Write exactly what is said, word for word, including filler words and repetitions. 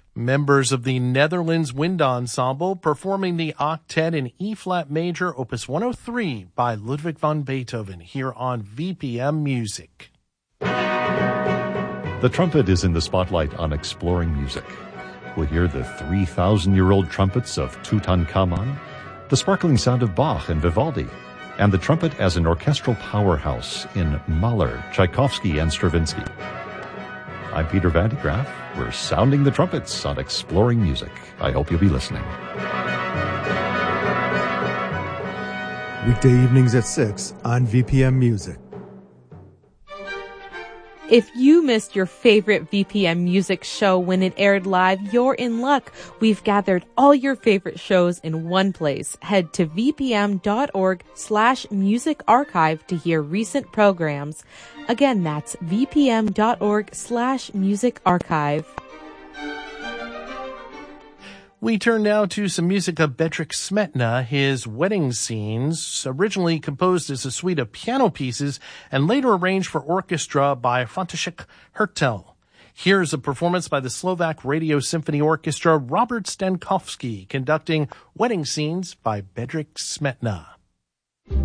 Members of the Netherlands Wind Ensemble performing the octet in E-flat major, opus one oh three by Ludwig van Beethoven, here on V P M Music. The trumpet is in the spotlight on Exploring Music. We'll hear the three thousand year old trumpets of Tutankhamun, the sparkling sound of Bach and Vivaldi, and the trumpet as an orchestral powerhouse in Mahler, Tchaikovsky, and Stravinsky. I'm Peter Van de Graaff. We're sounding the trumpets on Exploring Music. I hope you'll be listening. Weekday evenings at six on V P M Music. If you missed your favorite V P M Music show when it aired live, you're in luck. We've gathered all your favorite shows in one place. Head to vpm.org slash music archive to hear recent programs. Again, that's vpm.org slash music archive. We turn now to some music of Bedřich Smetana, his Wedding Scenes, originally composed as a suite of piano pieces and later arranged for orchestra by František Hertel. Here's a performance by the Slovak Radio Symphony Orchestra, Robert Stankovsky, conducting Wedding Scenes by Bedřich Smetana.